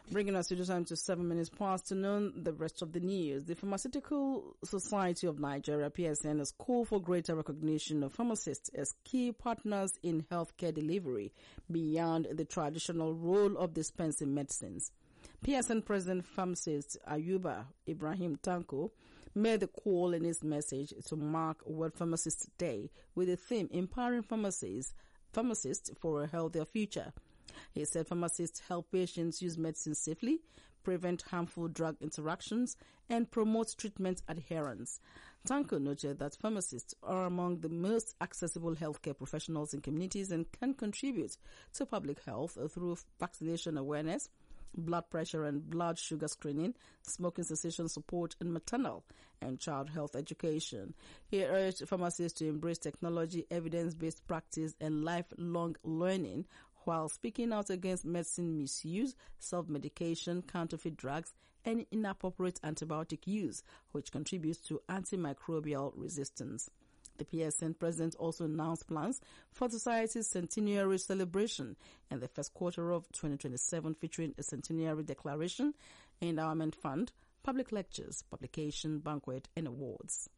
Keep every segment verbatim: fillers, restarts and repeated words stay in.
Bringing us to the time to seven minutes past noon, the rest of the news. The Pharmaceutical Society of Nigeria, P S N, has called for greater recognition of pharmacists as key partners in healthcare delivery beyond the traditional role of dispensing medicines. P S N President Pharmacist Ayuba Ibrahim Tanko made the call in his message to mark World Pharmacist Day with the theme Empowering Pharmacists, Pharmacists for a Healthier Future. He said pharmacists help patients use medicine safely, prevent harmful drug interactions, and promote treatment adherence. Tanko noted that pharmacists are among the most accessible healthcare professionals in communities and can contribute to public health through vaccination awareness, blood pressure and blood sugar screening, smoking cessation support, and maternal and child health education. He urged pharmacists to embrace technology, evidence-based practice, and lifelong learning while speaking out against medicine misuse, self-medication, counterfeit drugs, and inappropriate antibiotic use, which contributes to antimicrobial resistance. The P S N president also announced plans for the society's centenary celebration in the first quarter of twenty twenty-seven, featuring a centenary declaration, endowment fund, public lectures, publication, banquet, and awards.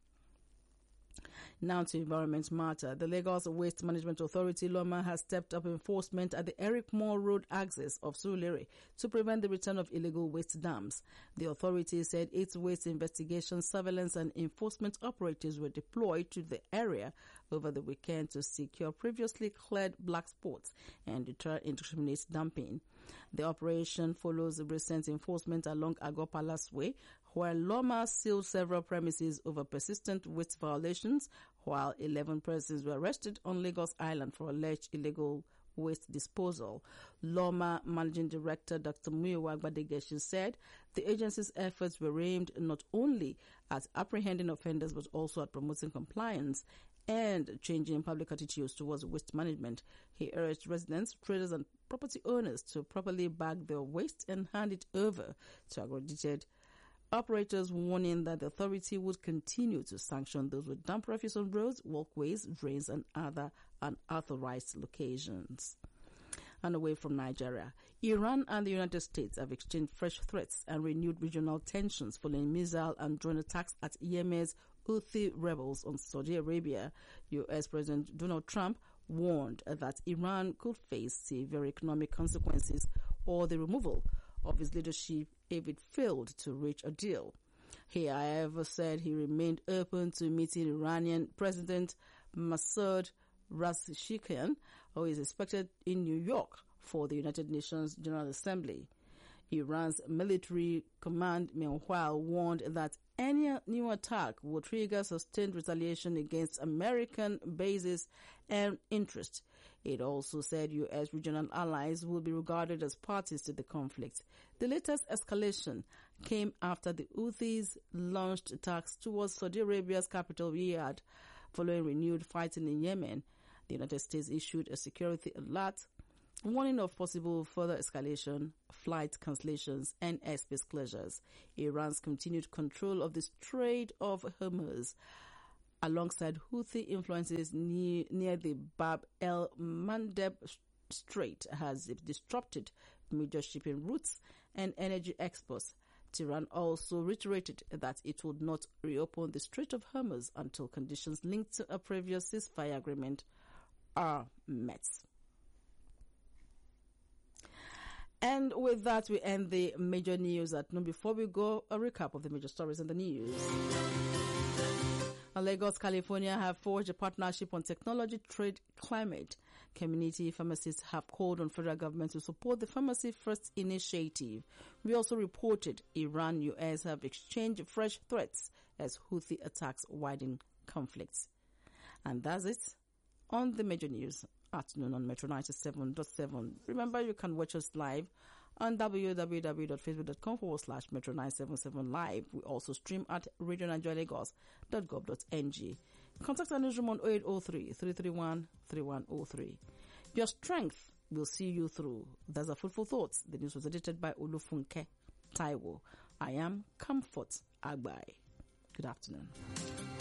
Now to environment matter. The Lagos Waste Management Authority, LOMA, has stepped up enforcement at the Eric Moore Road axis of Surulere to prevent the return of illegal waste dumps. The authority said its waste investigation, surveillance, and enforcement operatives were deployed to the area over the weekend to secure previously cleared black spots and deter indiscriminate dumping. The operation follows the recent enforcement along Agor Palace Way, where LOMA sealed several premises over persistent waste violations, while eleven persons were arrested on Lagos Island for alleged illegal waste disposal. LOMA Managing Director Doctor Muyiwa Gbadegeshi said the agency's efforts were aimed not only at apprehending offenders but also at promoting compliance and changing public attitudes towards waste management. He urged residents, traders, and property owners to properly bag their waste and hand it over to accredited operators, warning that the authority would continue to sanction those who dump refuse on roads, walkways, drains, and other unauthorized locations. And away from Nigeria, Iran and the United States have exchanged fresh threats and renewed regional tensions following missile and drone attacks at Yemen's Houthi rebels on Saudi Arabia. U S President Donald Trump warned that Iran could face severe economic consequences or the removal of his leadership if it failed to reach a deal. He, however, said he remained open to meeting Iranian President Masoud Pezeshkian, who is expected in New York for the United Nations General Assembly. Iran's military command, meanwhile, warned that any new attack would trigger sustained retaliation against American bases and interests. It also said U S regional allies will be regarded as parties to the conflict. The latest escalation came after the Houthis launched attacks towards Saudi Arabia's capital Riyadh following renewed fighting in Yemen. The United States issued a security alert warning of possible further escalation, flight cancellations, and airspace closures. Iran's continued control of the Strait of Hormuz, alongside Houthi influences near, near the Bab el-Mandeb Strait, has disrupted major shipping routes and energy exports. Tehran also reiterated that it would not reopen the Strait of Hormuz until conditions linked to a previous ceasefire agreement are met. And with that, we end the major news at noon. Before we go, a recap of the major stories in the news. Lagos, California have forged a partnership on technology, trade, climate. Community pharmacists have called on federal government to support the Pharmacy First initiative. We also reported Iran, U S have exchanged fresh threats as Houthi attacks widen conflicts. And that's it on the major news at noon on Metro ninety-seven point seven. Remember, you can watch us live on www.facebook.com forward slash Metro nine seven seven live. We also stream at radio nigeria lagos dot gov dot n g. Contact our newsroom on oh eight oh three, three three one, three one oh three. Your strength will see you through. That's a Fruitful Thoughts. The news was edited by Olufunke Taiwo. I am Comfort Agbai. Good afternoon.